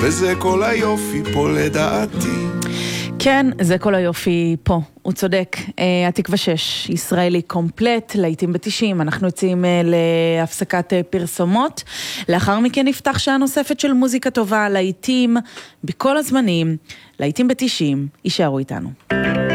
וזה כל היופי פה לדעתי. כן, זה כל היופי פה, הוא צודק. התקווה 6, ישראלי קומפלט, להיטים ב-90, אנחנו יוצאים להפסקת פרסומות. לאחר מכן נפתח שעה נוספת של מוזיקה טובה, להיטים בכל הזמנים, להיטים ב-90, יישארו איתנו.